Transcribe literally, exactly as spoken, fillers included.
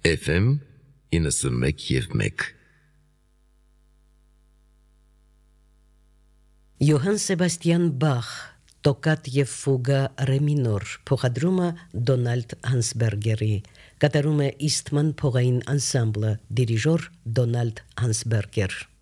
Էֆ էմ իննսունմեկ և մեկ Յոհան Սեբաստիան Բախ Տոկատ և ֆուգա ռե մինոր փոխադրումը Դոնալդ Հանսբերգերի կատարում է Eastman փողային անսամբլը դիրիժոր Դոնալդ Հանսբերգեր